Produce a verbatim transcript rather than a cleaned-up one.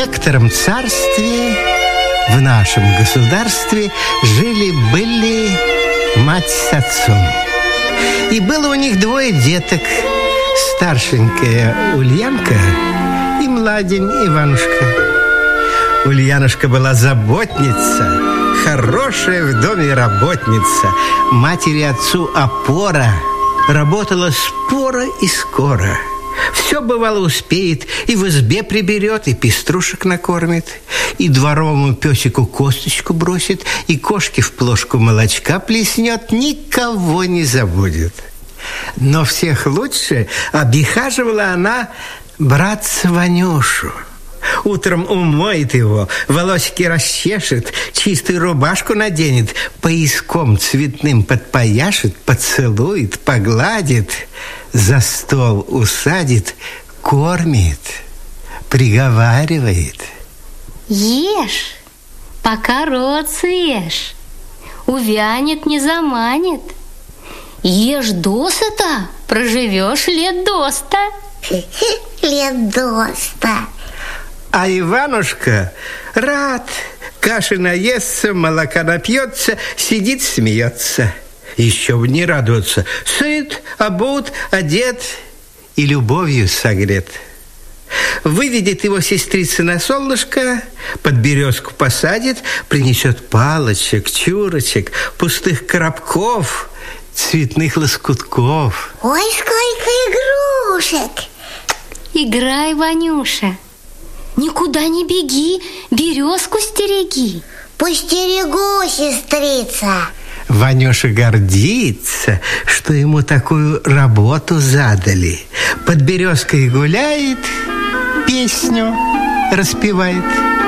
некотором царстве, в нашем государстве, жили-были мать с отцом. И было у них двое деток. Старшенькая Ульянка и младень Иванушка. Ульянушка была заботница, хорошая в доме работница, матери и отцу опора. Работала споро и скоро. Все, бывало, успеет, и в избе приберет, и пеструшек накормит, и дворовому песику косточку бросит, и кошке в плошку молочка плеснет, никого не забудет. Но всех лучше обихаживала она братца Ванюшу. Утром умоет его, волосики расчешет, чистую рубашку наденет, пояском цветным подпояшет, поцелует, погладит, за стол усадит, кормит, приговаривает. Ешь, пока рот съешь, увянет, не заманит. Ешь досыта, проживешь лет до ста. Лет до ста. А Иванушка рад, каши наестся, молока напьется, сидит, смеется. Еще бы не радоваться. Сыт, обут, одет и любовью согрет. Выведет его сестрица на солнышко, под березку посадит, принесет палочек, чурочек, пустых коробков, цветных лоскутков. Ой, сколько игрушек! Играй, Ванюша. Никуда не беги, березку стереги. Постерегу, сестрица. Ванюша гордится, что ему такую работу задали. Под березкой гуляет, песню распевает.